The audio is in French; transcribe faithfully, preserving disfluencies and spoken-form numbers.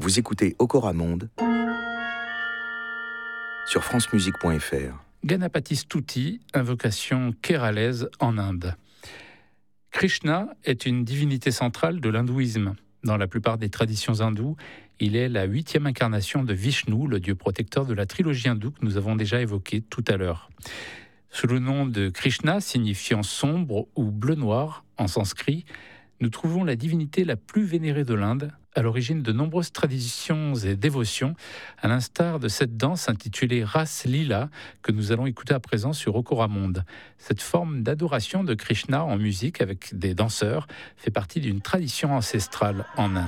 Vous écoutez Okoramonde sur france musique point f r. Ganapati Stuti, invocation kéralaise en Inde. Krishna est une divinité centrale de l'hindouisme. Dans la plupart des traditions hindoues, il est la huitième incarnation de Vishnu, le dieu protecteur de la trilogie hindoue que nous avons déjà évoquée tout à l'heure. Sous le nom de Krishna, signifiant sombre ou bleu-noir en sanskrit, nous trouvons la divinité la plus vénérée de l'Inde, à l'origine de nombreuses traditions et dévotions, à l'instar de cette danse intitulée Ras Lila, que nous allons écouter à présent sur Okoramonde. Cette forme d'adoration de Krishna en musique avec des danseurs fait partie d'une tradition ancestrale en Inde.